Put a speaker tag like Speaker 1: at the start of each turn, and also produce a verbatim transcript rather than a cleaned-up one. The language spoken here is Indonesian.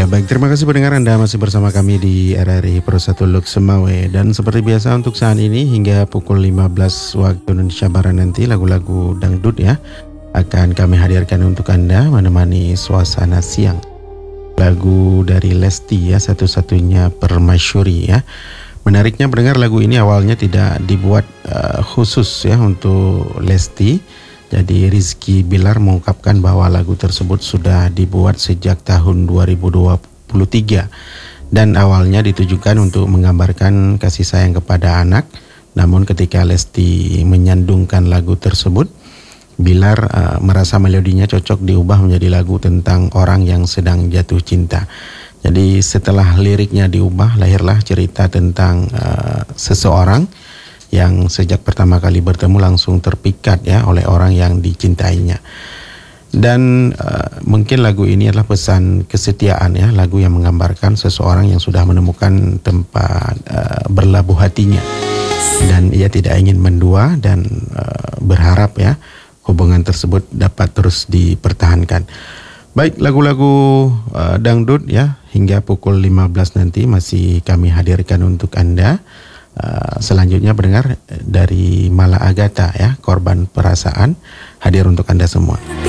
Speaker 1: baik, terima kasih pendengar, Anda masih bersama kami di R R I Pro satu Luk Semawe. Dan seperti biasa untuk saat ini hingga pukul lima belas waktu Indonesia Barat nanti, lagu-lagu dangdut ya akan kami hadirkan untuk Anda menemani suasana siang. Lagu dari Lesti ya, satu-satunya permasyuri ya. Menariknya pendengar, lagu ini awalnya tidak dibuat uh, khusus ya untuk Lesti. Jadi Rizky Bilar mengungkapkan bahwa lagu tersebut sudah dibuat sejak tahun dua ribu dua puluh tiga dan awalnya ditujukan untuk menggambarkan kasih sayang kepada anak. Namun ketika Lesti menyandungkan lagu tersebut, Bilar uh, merasa melodinya cocok diubah menjadi lagu tentang orang yang sedang jatuh cinta. Jadi setelah liriknya diubah, lahirlah cerita tentang uh, seseorang yang sejak pertama kali bertemu langsung terpikat ya oleh orang yang dicintainya. Dan uh, mungkin lagu ini adalah pesan kesetiaan ya, lagu yang menggambarkan seseorang yang sudah menemukan tempat uh, berlabuh hatinya dan ia tidak ingin mendua dan uh, berharap ya hubungan tersebut dapat terus dipertahankan. Baik, lagu-lagu uh, dangdut ya hingga pukul lima belas nanti masih kami hadirkan untuk Anda. Uh, selanjutnya pendengar dari Mala Agatha ya, Korban Perasaan, hadir untuk Anda semua.